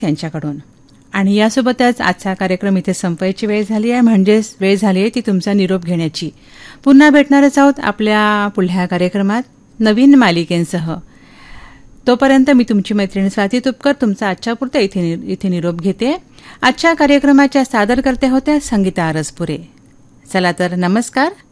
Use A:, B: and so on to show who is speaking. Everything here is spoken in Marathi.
A: त्यांच्याकडून. आणि यासोबतच आजचा कार्यक्रम इथे संपायची वेळ झाली आहे, म्हणजेच वेळ झाली आहे ती तुमचा निरोप घेण्याची. पुन्हा भेटणारच आहोत आपल्या पुढल्या कार्यक्रमात नवीन मालिकेंसह. तोपर्यंत मी तुमची मैत्रीण स्वाती तुपकर तुमचा आजच्यापुरता इथे निरोप घेते. आजच्या कार्यक्रमाच्या सादरकर्त्या होत्या संगीता आरसपुरे. चला तर नमस्कार.